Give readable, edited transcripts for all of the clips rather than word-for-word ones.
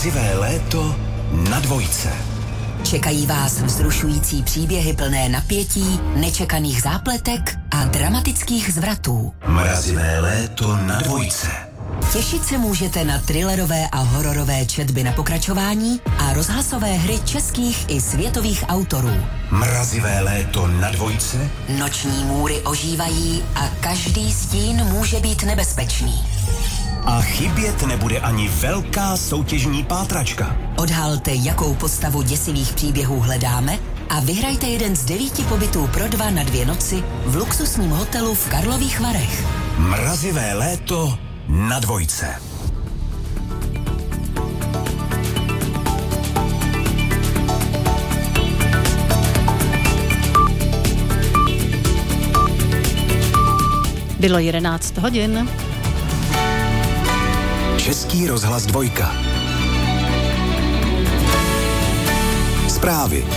Mrazivé léto na Dvojce. Čekají vás vzrušující příběhy plné napětí, nečekaných zápletek a dramatických zvratů. Mrazivé léto na Dvojce. Těšit se můžete na thrillerové a hororové četby na pokračování a rozhlasové hry českých i světových autorů. Mrazivé léto na Dvojce. Noční můry ožívají a každý stín může být nebezpečný. A chybět nebude ani velká soutěžní pátračka. Odhalte, jakou postavu děsivých příběhů hledáme a vyhrajte jeden z 9 pobytů pro 2 na 2 noci v luxusním hotelu v Karlových Varech. Mrazivé léto na Dvojce. Bylo 11 hodin. Český rozhlas Dvojka. Zprávy.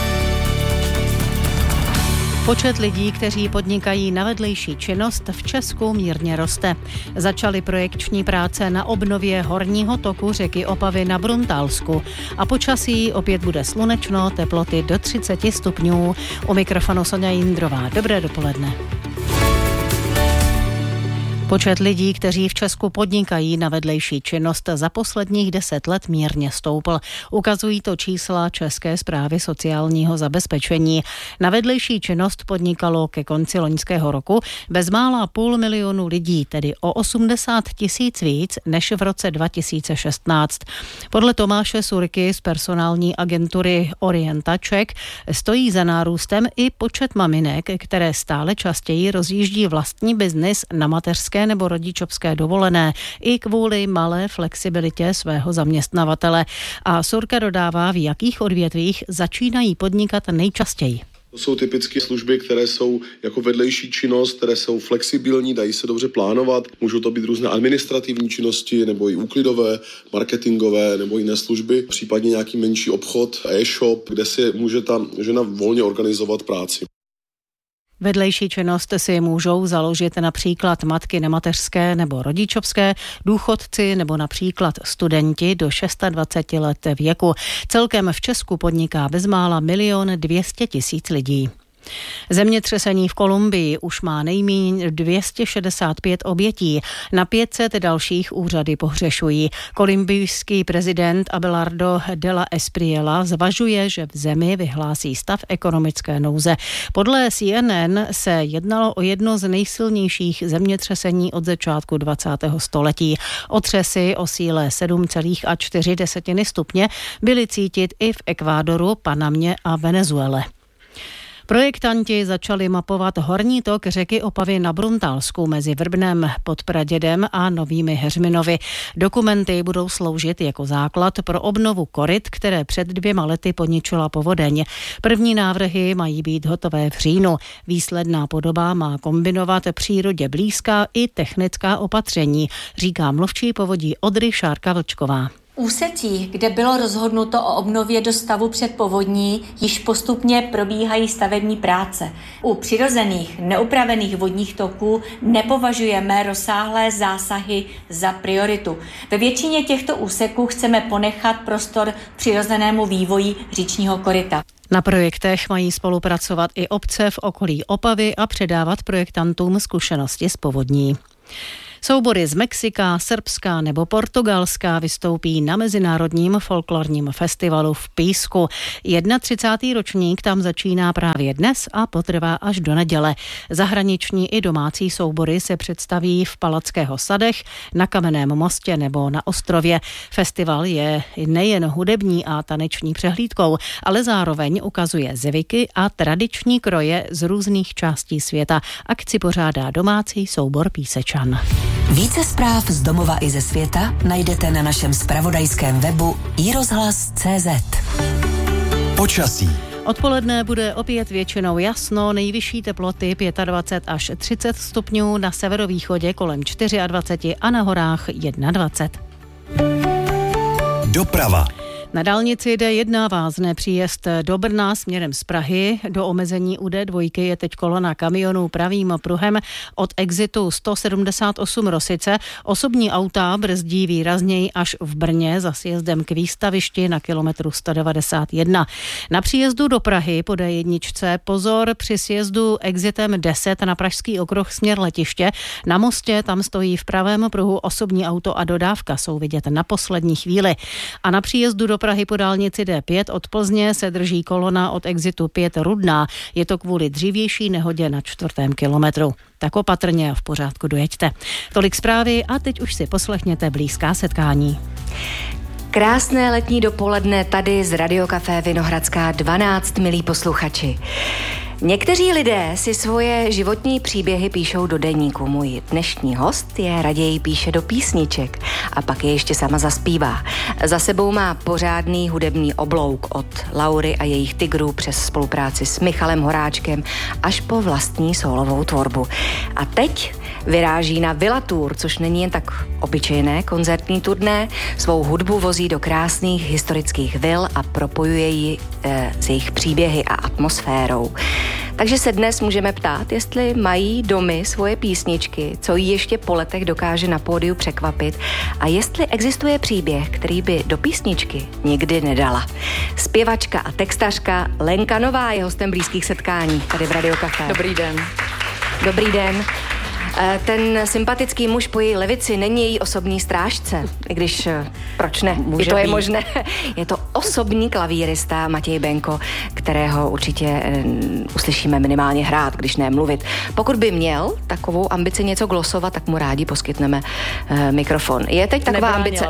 Počet lidí, kteří podnikají na vedlejší činnost, v Česku mírně roste. Začaly projekční práce na obnově horního toku řeky Opavy na Bruntálsku. A počasí opět bude slunečno, teploty do 30 stupňů. U mikrofonu Sonja Jindrová. Dobré dopoledne. Počet lidí, kteří v Česku podnikají na vedlejší činnost, za posledních 10 let mírně stoupl. Ukazují to čísla České správy sociálního zabezpečení. Na vedlejší činnost podnikalo ke konci loňského roku bezmála 500 000 lidí, tedy o 80 000 víc než v roce 2016. Podle Tomáše Surky z personální agentury Orientaček stojí za nárůstem i počet maminek, které stále častěji rozjíždí vlastní biznis na mateřské nebo rodičovské dovolené i kvůli malé flexibilitě svého zaměstnavatele. A Surka dodává, v jakých odvětvích začínají podnikat nejčastěji. To jsou typické služby, které jsou jako vedlejší činnost, které jsou flexibilní, dají se dobře plánovat. Můžou to být různé administrativní činnosti nebo i úklidové, marketingové nebo jiné služby, případně nějaký menší obchod, e-shop, kde si může ta žena volně organizovat práci. Vedlejší činnost si můžou založit například matky na nebo rodičovské, důchodci nebo například studenti do 26 let věku. Celkem v Česku podniká bezmála 1 200 000 lidí. Zemětřesení v Kolumbii už má nejméně 265 obětí. Na 500 dalších úřady pohřešují. Kolumbijský prezident Abelardo de la Espriella zvažuje, že v zemi vyhlásí stav ekonomické nouze. Podle CNN se jednalo o jedno z nejsilnějších zemětřesení od začátku 20. století. Otřesy o síle 7,4 stupně byly cítit i v Ekvádoru, Panamě a Venezuele. Projektanti začali mapovat horní tok řeky Opavy na Bruntálsku mezi Vrbnem pod Pradědem a Novými Heřminovy. Dokumenty budou sloužit jako základ pro obnovu koryt, které před 2 lety poničila povodeň. První návrhy mají být hotové v říjnu. Výsledná podoba má kombinovat přírodě blízká i technická opatření, říká mluvčí povodí Odry Šárka Vlčková. Úsecích, kde bylo rozhodnuto o obnově do stavu před povodní, již postupně probíhají stavební práce. U přirozených, neupravených vodních toků nepovažujeme rozsáhlé zásahy za prioritu. Ve většině těchto úseků chceme ponechat prostor přirozenému vývoji říčního koryta. Na projektech mají spolupracovat i obce v okolí Opavy a předávat projektantům zkušenosti z povodní. Soubory z Mexika, Srbska nebo Portugalska vystoupí na Mezinárodním folklorním festivalu v Písku. 31. ročník tam začíná právě dnes a potrvá až do neděle. Zahraniční i domácí soubory se představí v Palackého sadech, na Kamenném mostě nebo na Ostrově. Festival je nejen hudební a taneční přehlídkou, ale zároveň ukazuje zvyky a tradiční kroje z různých částí světa. Akci pořádá domácí soubor Písečan. Více zpráv z domova i ze světa najdete na našem zpravodajském webu iRozhlas.cz. Počasí. Odpoledne bude opět většinou jasno, nejvyšší teploty 25 až 30 stupňů, na severovýchodě kolem 24 a na horách 21. Doprava. Na dálnici D1 vázne příjezd do Brna směrem z Prahy. Do omezení u D2 je teď kolona kamionů pravým pruhem od exitu 178 Rosice. Osobní auta brzdí výrazněji až v Brně za sjezdem k výstavišti na kilometru 191. Na příjezdu do Prahy po D1 pozor při sjezdu exitem 10 na Pražský okruh směr letiště. Na mostě tam stojí v pravém pruhu osobní auto a dodávka jsou vidět na poslední chvíli. A na příjezdu do Prahy po dálnici D5 od Plzně se drží kolona od exitu 5 Rudná. Je to kvůli dřívější nehodě na 4. kilometru. Tak opatrně a v pořádku dojeďte. Tolik zprávy a teď už si poslechněte blízká setkání. Krásné letní dopoledne tady z Radiokafé Vinohradská 12, milí posluchači. Někteří lidé si svoje životní příběhy píšou do deníku. Můj dnešní host je raději píše do písniček a pak je ještě sama zaspívá. Za sebou má pořádný hudební oblouk od Laury a jejich Tigrů přes spolupráci s Michalem Horáčkem až po vlastní sólovou tvorbu. A teď vyráží na Villa Tour, což není jen tak obyčejné koncertní turné. Svou hudbu vozí do krásných historických vil a propojuje ji s jejich příběhy a atmosférou. Takže se dnes můžeme ptát, jestli mají domy svoje písničky, co jí ještě po letech dokáže na pódiu překvapit a jestli existuje příběh, který by do písničky nikdy nedala. Zpěvačka a textařka Lenka Nová je hostem blízkých setkání tady v Radiokafé. Dobrý den. Dobrý den. Ten sympatický muž po její levici není její osobní strážce, i když proč ne, i to je možné. Je to osobní klavírista Matěj Benko, kterého určitě uslyšíme minimálně hrát, když ne mluvit. Pokud by měl takovou ambici něco glosovat, tak mu rádi poskytneme mikrofon. Je teď taková ambice?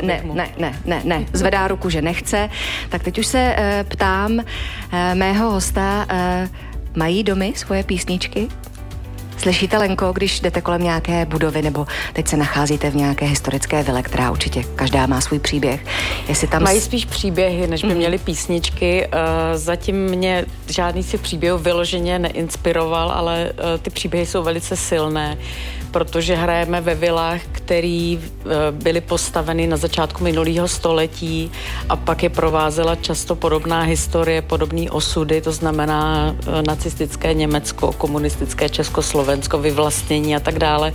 Ne, zvedá ruku, že nechce. Tak teď už se ptám mého hosta, mají domy svoje písničky? Slyšíte, Lenko, když jdete kolem nějaké budovy nebo teď se nacházíte v nějaké historické vile, která určitě každá má svůj příběh. Jestli tam mají spíš příběhy, než by měly písničky. Zatím mě žádný si příběh vyloženě neinspiroval, ale ty příběhy jsou velice silné, protože hrajeme ve vilách, které byly postaveny na začátku minulého století a pak je provázela často podobná historie, podobné osudy, to znamená nacistické Německo, komunistické Československo, vyvlastnění a tak dále.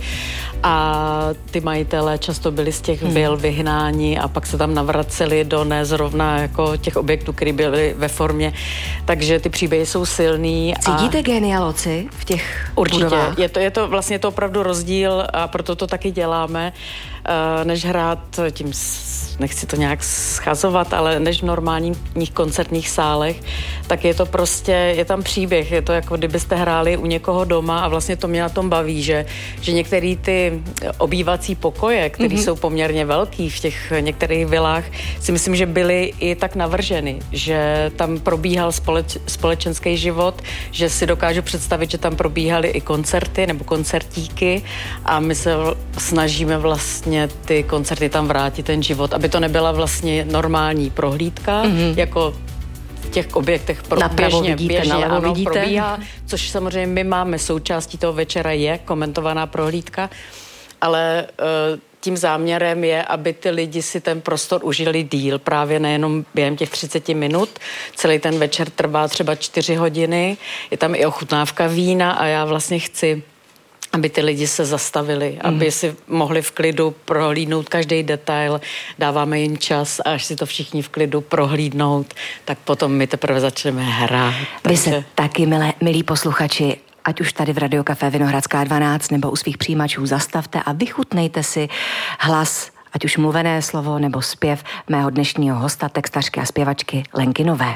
A ty majitelé často byli z těch vil vyhnáni a pak se tam navraceli do nezrovna jako těch objektů, které byly ve formě. Takže ty příběhy jsou silný. Cítíte genealoci v těch určitě. Budovách? Je to vlastně to opravdu rozdíl a proto to taky děláme, než hrát tím, nechci to nějak schazovat, ale než v normálních koncertních sálech, tak je to prostě, je tam příběh, je to jako kdybyste hráli u někoho doma a vlastně to mě na tom baví, že některé ty obývací pokoje, které jsou poměrně velký v těch některých vilách, si myslím, že byly i tak navrženy, že tam probíhal společenský život, že si dokážu představit, že tam probíhaly i koncerty nebo koncertíky a my se snažíme vlastně ty koncerty tam vrátit, ten život, aby to nebyla vlastně normální prohlídka, jako v těch objektech běžně ano, probíhá, což samozřejmě my máme součástí toho večera je komentovaná prohlídka, ale tím záměrem je, aby ty lidi si ten prostor užili díl, právě nejenom během těch 30 minut. Celý ten večer trvá třeba 4 hodiny, je tam i ochutnávka vína a já vlastně chci, aby ty lidi se zastavili, aby si mohli v klidu prohlídnout každý detail, dáváme jim čas a až si to všichni v klidu prohlídnout, tak potom my teprve začneme hrát. Vy se taky, milí posluchači, ať už tady v Radiokafé Vinohradská 12 nebo u svých přijímačů zastavte a vychutnejte si hlas, ať už mluvené slovo nebo zpěv mého dnešního hosta, textařky a zpěvačky Lenky Nové.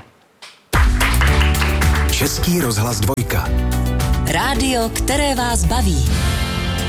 Český rozhlas 2. Rádio, které vás baví.